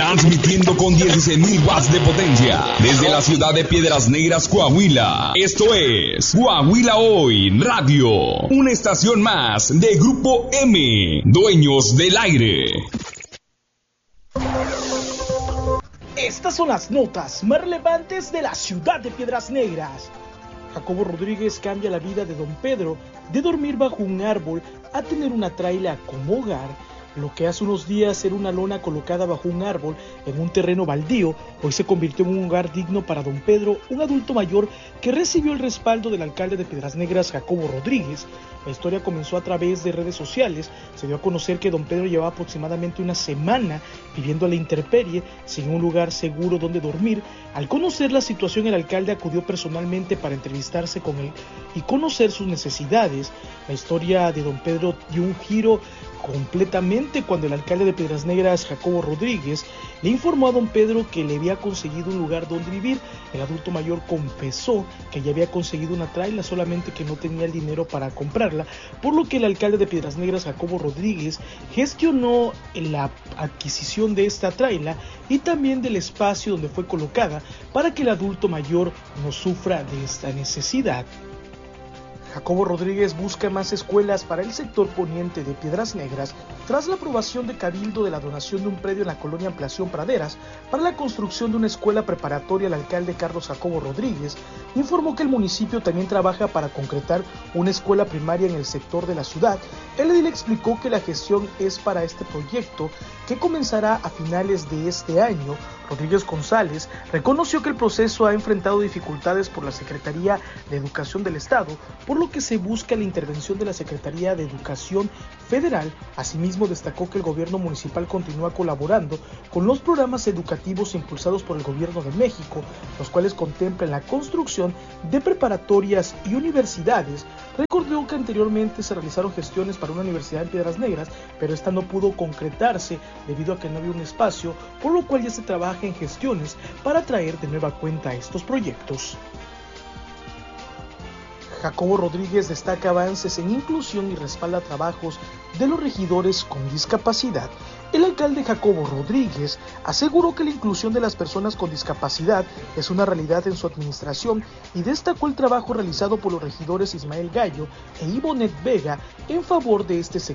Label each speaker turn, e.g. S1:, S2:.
S1: transmitiendo con 16.000 watts de potencia desde la ciudad de Piedras Negras, Coahuila. Esto es Coahuila Hoy Radio, una estación más de Grupo M, dueños del aire.
S2: Estas son las notas más relevantes de la ciudad de Piedras Negras. Jacobo Rodríguez cambia la vida de don Pedro de dormir bajo un árbol a tener una traila como hogar. Lo que hace unos días era una lona colocada bajo un árbol en un terreno baldío, hoy se convirtió en un hogar digno para don Pedro, un adulto mayor que recibió el respaldo del alcalde de Piedras Negras, Jacobo Rodríguez. La historia comenzó a través de redes sociales. Se dio a conocer que don Pedro llevaba aproximadamente una semana viviendo a la intemperie, sin un lugar seguro donde dormir. Al conocer la situación, el alcalde acudió personalmente para entrevistarse con él y conocer sus necesidades. La historia de don Pedro dio un giro completamente cuando el alcalde de Piedras Negras, Jacobo Rodríguez, le informó a don Pedro que le había conseguido un lugar donde vivir. El adulto mayor confesó que ya había conseguido una traila, solamente que no tenía el dinero para comprarla, por lo que el alcalde de Piedras Negras, Jacobo Rodríguez, gestionó la adquisición de esta traila y también del espacio donde fue colocada para que el adulto mayor no sufra de esta necesidad. Jacobo Rodríguez busca más escuelas para el sector poniente de Piedras Negras tras la aprobación de Cabildo de la donación de un predio en la colonia Ampliación Praderas para la construcción de una escuela preparatoria. El alcalde Carlos Jacobo Rodríguez informó que el municipio también trabaja para concretar una escuela primaria en el sector de la ciudad. El edil explicó que la gestión es para este proyecto que comenzará a finales de este año. Rodríguez González reconoció que el proceso ha enfrentado dificultades por la Secretaría de Educación del Estado, por lo que se busca la intervención de la Secretaría de Educación Federal. Asimismo, destacó que el gobierno municipal continúa colaborando con los programas educativos impulsados por el gobierno de México, los cuales contemplan la construcción de preparatorias y universidades. Recordó que anteriormente se realizaron gestiones para una universidad en Piedras Negras, pero esta no pudo concretarse debido a que no había un espacio, por lo cual ya se trabaja en gestiones para traer de nueva cuenta estos proyectos. Jacobo Rodríguez destaca avances en inclusión y respalda trabajos de los regidores con discapacidad. El alcalde Jacobo Rodríguez aseguró que la inclusión de las personas con discapacidad es una realidad en su administración y destacó el trabajo realizado por los regidores Ismael Gallo e Ivonet Vega en favor de este sector.